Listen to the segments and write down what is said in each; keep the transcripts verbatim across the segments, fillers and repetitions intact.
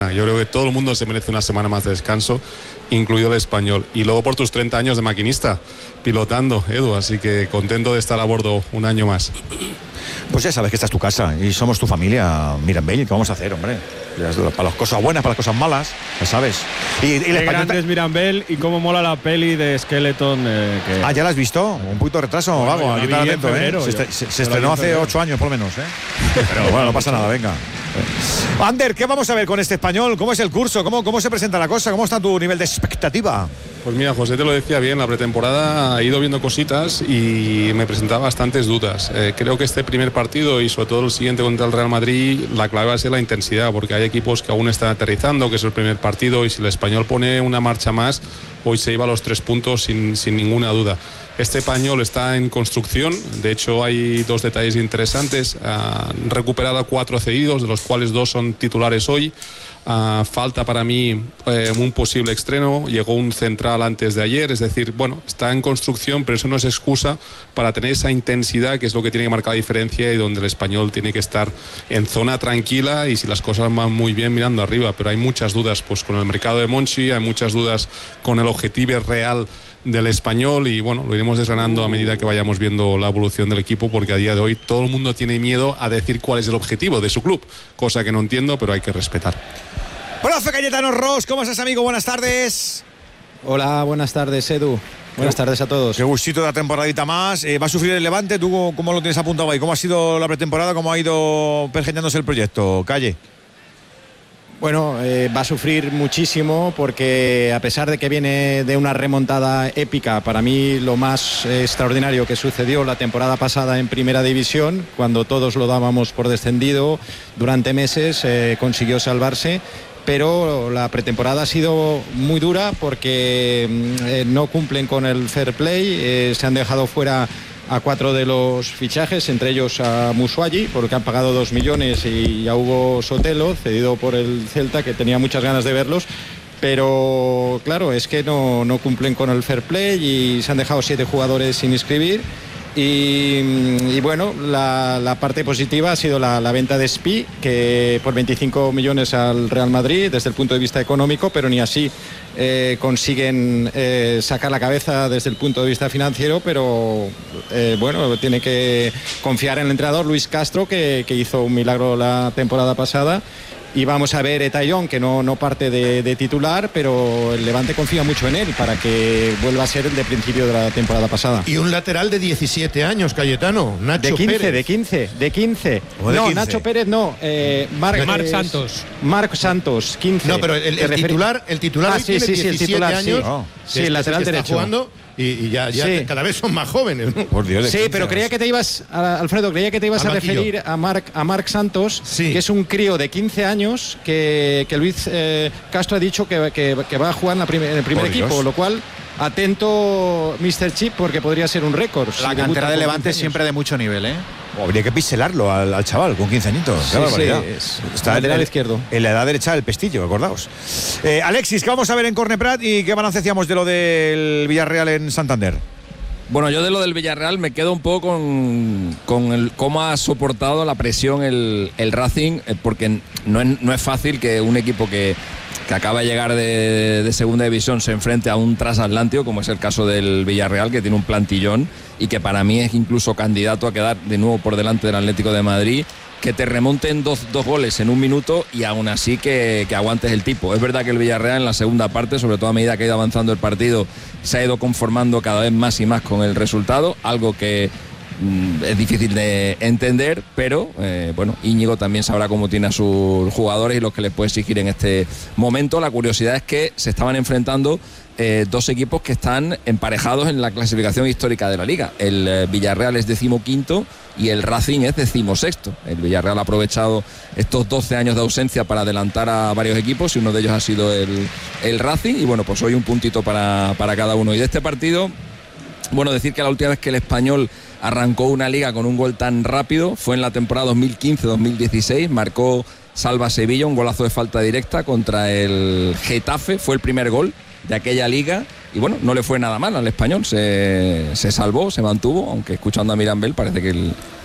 Yo creo que todo el mundo se merece una semana más de descanso, incluido el español. Y luego por tus treinta años de maquinista, pilotando, Edu, así que contento de estar a bordo un año más. Pues ya sabes que esta es tu casa y somos tu familia, Mirambell. ¿Qué vamos a hacer, hombre? Para las cosas buenas, para las cosas malas, ya sabes. Y, y el grande es Mirambell y cómo mola la peli de Skeleton. Eh, que... Ah, ¿ya la has visto? Un poquito de retraso, bueno, Gago, aquí está atento, febrero, ¿eh? Se, yo, se, se estrenó hace ocho años, por lo menos, ¿eh? Pero bueno, no pasa nada, venga. Ander, ¿qué vamos a ver con este español? ¿Cómo es el curso? ¿Cómo, cómo se presenta la cosa? ¿Cómo está tu nivel de expectativa? Pues mira, José te lo decía bien, la pretemporada ha ido viendo cositas y me presentaba bastantes dudas. Eh, creo que este primer partido y sobre todo el siguiente contra el Real Madrid, la clave va a ser la intensidad, porque hay equipos que aún están aterrizando, que es el primer partido, y si el español pone una marcha más, hoy se lleva los tres puntos sin, sin ninguna duda. Este español está en construcción, de hecho hay dos detalles interesantes. Han recuperado a cuatro cedidos, de los cuales dos son titulares hoy. Uh, falta para mí eh, un posible estreno, llegó un central antes de ayer, es decir, bueno, está en construcción, pero eso no es excusa para tener esa intensidad que es lo que tiene que marcar la diferencia y donde el español tiene que estar en zona tranquila y si las cosas van muy bien mirando arriba, pero hay muchas dudas pues con el mercado de Monchi, hay muchas dudas con el objetivo real del español y bueno, lo iremos desgranando a medida que vayamos viendo la evolución del equipo, porque a día de hoy todo el mundo tiene miedo a decir cuál es el objetivo de su club, cosa que no entiendo, pero hay que respetar. Profe Cayetano Ros, ¿cómo estás, amigo? Buenas tardes. Hola, buenas tardes, Edu. Buenas tardes a todos. Qué gustito de la temporadita más. Eh, ¿Va a sufrir el Levante? ¿Tú cómo lo tienes apuntado ahí? ¿Cómo ha sido la pretemporada? ¿Cómo ha ido pergeñándose el proyecto? Calle. Bueno, eh, va a sufrir muchísimo porque a pesar de que viene de una remontada épica, para mí lo más eh, extraordinario que sucedió la temporada pasada en Primera División, cuando todos lo dábamos por descendido, durante meses eh, consiguió salvarse. Pero la pretemporada ha sido muy dura porque eh, no cumplen con el fair play, eh, se han dejado fuera a cuatro de los fichajes, entre ellos a Musuagi, porque han pagado dos millones, y a Hugo Sotelo, cedido por el Celta, que tenía muchas ganas de verlos. Pero claro, es que no, no cumplen con el fair play y se han dejado siete jugadores sin inscribir. Y, y bueno, la, la parte positiva ha sido la, la venta de Spi, que por veinticinco millones al Real Madrid desde el punto de vista económico, pero ni así eh, consiguen eh, sacar la cabeza desde el punto de vista financiero. Pero eh, bueno, tiene que confiar en el entrenador Luis Castro, que, que hizo un milagro la temporada pasada. Y vamos a ver Etayón, que no, no parte de, de titular, pero el Levante confía mucho en él para que vuelva a ser el de principio de la temporada pasada. Y un lateral de diecisiete años, Cayetano, Nacho de quince, Pérez. De quince, de quince. ¿O de no, quince? Nacho Pérez no. Eh, Marc Marc Santos. Marc Santos, quince. No, pero el, el titular, el titular ah, hoy sí, tiene sí, sí, diecisiete el titular, años. Sí, oh. sí el es, lateral es que derecho. Está jugando y, y ya, ya sí. cada vez son más jóvenes, ¿no? Por Dios, sí, pero creía que te ibas, Alfredo, creía que te ibas a, a referir a Marc a Marc Santos, sí. que es un crío de quince años que, que Luis eh, Castro ha dicho que, que, que va a jugar en, la prim en el primer Por equipo, Dios. Lo cual, atento míster Chip, porque podría ser un récord. La si cantera de Levante siempre de mucho nivel, ¿eh? Oh, habría que piselarlo al, al chaval con quince añitos. Sí, sí, es está lateral en, izquierdo. En la edad derecha del pestillo, acordaos. Eh, Alexis, ¿qué vamos a ver en Corneprat y qué balance hacíamos de lo del Villarreal en Santander? Bueno, yo de lo del Villarreal me quedo un poco con, con el, cómo ha soportado la presión el, el Racing, porque no es, no es fácil que un equipo que, que acaba de llegar de, de segunda división se enfrente a un transatlántico, como es el caso del Villarreal, que tiene un plantillón y que para mí es incluso candidato a quedar de nuevo por delante del Atlético de Madrid, que te remonten dos, dos goles en un minuto y aún así que, que aguantes el tipo. Es verdad que el Villarreal en la segunda parte, sobre todo a medida que ha ido avanzando el partido, se ha ido conformando cada vez más y más con el resultado, algo que mmm, es difícil de entender, pero eh, bueno, Íñigo también sabrá cómo tiene a sus jugadores y lo que les puede exigir en este momento. La curiosidad es que se estaban enfrentando Eh, dos equipos que están emparejados en la clasificación histórica de la Liga. El eh, Villarreal es decimoquinto y el Racing es decimosexto. El Villarreal ha aprovechado estos doce años de ausencia para adelantar a varios equipos y uno de ellos ha sido el, el Racing, y bueno, pues hoy un puntito para, para cada uno. Y de este partido, bueno, decir que la última vez que el Español arrancó una liga con un gol tan rápido fue en la temporada dos mil quince dos mil dieciséis, marcó Salva Sevilla, un golazo de falta directa contra el Getafe, fue el primer gol de aquella liga y bueno, no le fue nada mal al Español, se, se salvó, se mantuvo, aunque escuchando a Mirambell parece que el,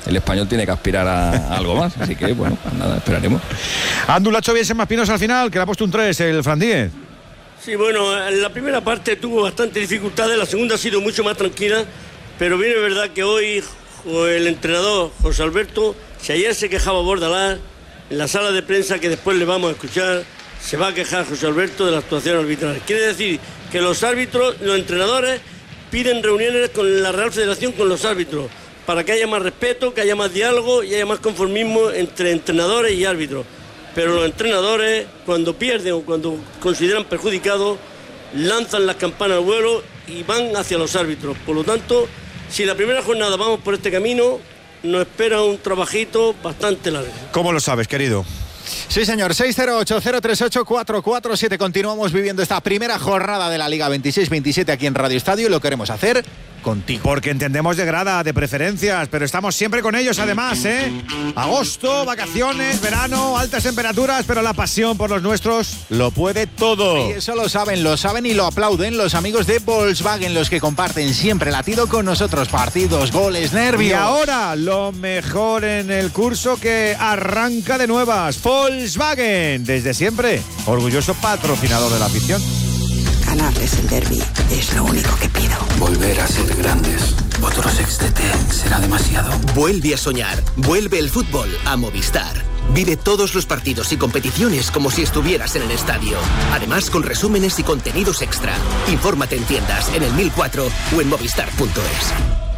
el Español tiene que aspirar a, a algo más. Así que, bueno, pues nada, esperaremos. Andu, la ha hecho bien Sema Espinosa al final, que le ha puesto un tres el Fran Díez. Sí, bueno, en la primera parte tuvo bastante dificultades, la segunda ha sido mucho más tranquila, pero bien es verdad que hoy el entrenador José Alberto, si ayer se quejaba Bordalás, en la sala de prensa que después le vamos a escuchar, se va a quejar José Alberto de la actuación arbitral. Quiere decir que los árbitros, los entrenadores, piden reuniones con la Real Federación, con los árbitros, para que haya más respeto, que haya más diálogo y haya más conformismo entre entrenadores y árbitros. Pero los entrenadores, cuando pierden o cuando consideran perjudicados, lanzan las campanas al vuelo y van hacia los árbitros. Por lo tanto, si la primera jornada vamos por este camino, nos espera un trabajito bastante largo. ¿Cómo lo sabes, querido? Sí, señor. seis cero ocho, cero tres ocho, cuatro cuatro siete. Continuamos viviendo esta primera jornada de la Liga veintiséis veintisiete aquí en Radio Estadio y lo queremos hacer contigo. Porque entendemos de grada, de preferencias, pero estamos siempre con ellos además, ¿eh? Agosto, vacaciones, verano, altas temperaturas, pero la pasión por los nuestros lo puede todo. Y eso lo saben, lo saben y lo aplauden los amigos de Volkswagen, los que comparten siempre latido con nosotros. Partidos, goles, nervios. Y ahora, lo mejor en el curso que arranca de nuevas. Volkswagen, desde siempre, orgulloso patrocinador de la afición. Ganarles el derbi es lo único que pido. Volver a ser grandes. Otros ex T T será demasiado. Vuelve a soñar. Vuelve el fútbol a Movistar. Vive todos los partidos y competiciones como si estuvieras en el estadio. Además, con resúmenes y contenidos extra. Infórmate en tiendas, en el mil cuatro o en movistar punto es.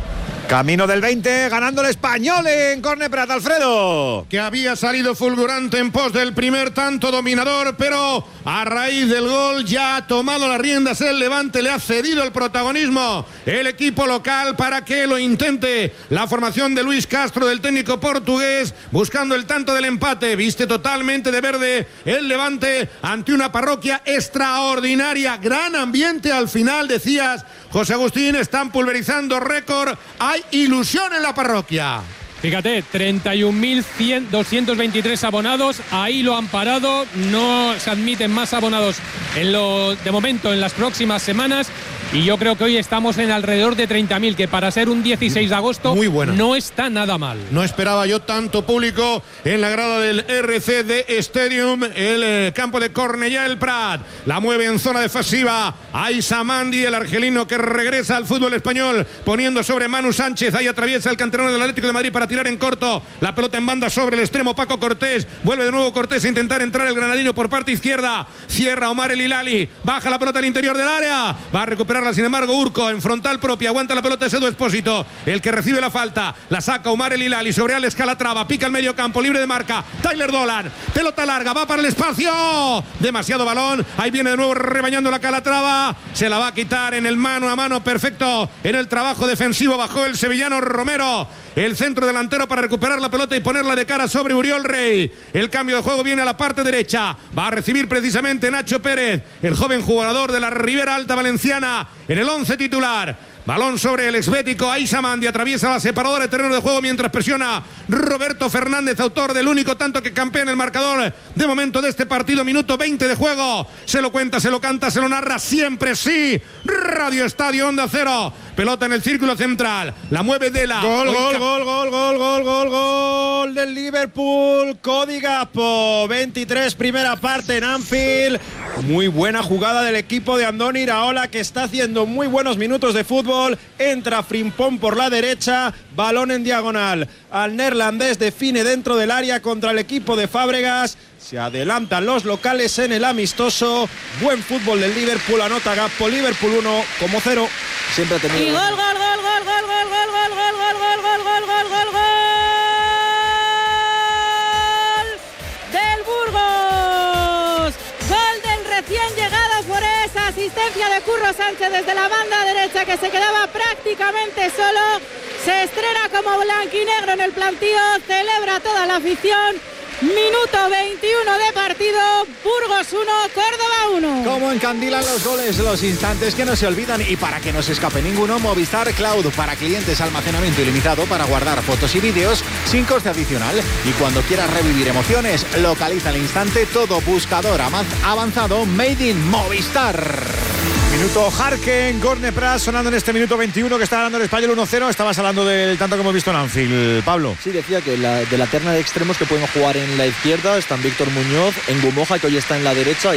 Camino del veinte, ganando el Español en córner Prat, Alfredo. Que había salido fulgurante en pos del primer tanto dominador, pero a raíz del gol ya ha tomado las riendas el Levante, le ha cedido el protagonismo el equipo local para que lo intente. La formación de Luis Castro, del técnico portugués, buscando el tanto del empate. Viste totalmente de verde el Levante ante una parroquia extraordinaria. Gran ambiente al final, decías, José Agustín, están pulverizando récord. Hay ilusión en la parroquia. Fíjate, treinta y un mil doscientos veintitrés abonados, ahí lo han parado, no se admiten más abonados en lo, de momento en las próximas semanas. Y yo creo que hoy estamos en alrededor de treinta mil, que para ser un dieciséis de agosto muy buena, no está nada mal. No esperaba yo tanto público en la grada del R C D Stadium, el eh, campo de Cornellà el Prat. La mueve en zona defensiva Aissa Mandi, el argelino que regresa al fútbol español, poniendo sobre Manu Sánchez. Ahí atraviesa el canterano del Atlético de Madrid para tirar en corto. La pelota en banda sobre el extremo Paco Cortés. Vuelve de nuevo Cortés a intentar entrar el granadino por parte izquierda. Cierra Omar El Hilali. Baja la pelota al interior del área. Va a recuperar. Sin embargo, Urco en frontal propia, aguanta la pelota de Edu Expósito, el que recibe la falta, la saca Omar El Hilali sobre Alex Calatrava, pica el medio campo, libre de marca, Tyler Dolan, pelota larga, va para el espacio, demasiado balón, ahí viene de nuevo rebañando la Calatrava, se la va a quitar en el mano a mano, perfecto, en el trabajo defensivo bajó el sevillano Romero, el centro delantero para recuperar la pelota y ponerla de cara sobre Uriol Rey. El cambio de juego viene a la parte derecha, va a recibir precisamente Nacho Pérez, el joven jugador de la Ribera Alta Valenciana, en el once titular. Balón sobre el exbético Aissa Mandi, atraviesa la separadora de terreno de juego mientras presiona Roberto Fernández, autor del único tanto que campea en el marcador de momento de este partido. Minuto veinte de juego, se lo cuenta, se lo canta, se lo narra siempre, sí, Radio Estadio Onda Cero. Pelota en el círculo central, la mueve Dela. Gol, gol, gol, gol, gol, gol, gol, gol del Liverpool, Cody Gakpo, veintitrés, primera parte en Anfield. Muy buena jugada del equipo de Andoni Iraola, que está haciendo muy buenos minutos de fútbol. Entra Frimpong por la derecha, balón en diagonal al neerlandés, define dentro del área contra el equipo de Fábregas. Se adelantan los locales en el amistoso. Buen fútbol del Liverpool, anota Gakpo. Liverpool uno como cero. Siempre ha tenido. Y gol, gol, gol, gol, gol, gol, gol, gol, gol, gol, gol, gol, gol, gol, gol, gol del Burgos. Gol del recién llegado por esa asistencia de Curro Sánchez desde la banda derecha, que se quedaba prácticamente solo. Se estrena como blanquinegro en el plantío, celebra toda la afición. Minuto veintiuno de partido, Burgos uno, Córdoba uno. Como encandilan los goles, los instantes que no se olvidan, y para que no se escape ninguno, Movistar Cloud, para clientes, almacenamiento ilimitado para guardar fotos y vídeos sin coste adicional. Y cuando quieras revivir emociones, localiza al instante todo buscador avanzado Made in Movistar. Minuto Harken, Gorne Prat sonando en este minuto veintiuno que está ganando el Español uno cero. Estabas hablando del tanto que hemos visto en Anfield, Pablo. Sí, decía que la, de la terna de extremos que pueden jugar en la izquierda están Víctor Muñoz, en Gumoja, que hoy está en la derecha,